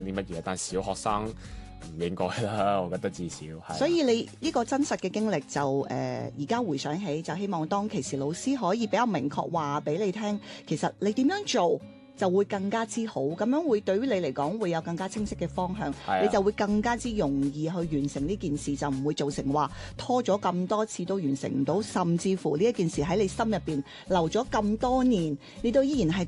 啲乜嘢，但小學生唔應該啦，我覺得至少係。 所以你呢個真實嘅經歷就而家回想起，就希望當其時老師可以比較明確話俾你聽，其實你點樣做就會更加之好，咁樣會對於你嚟講會有更加清晰嘅方向，你就會更加之容易去完成呢件事，就唔會造成話拖咗咁多次都完成唔到，甚至乎呢一件事喺你心入邊留咗咁多年，你都依然係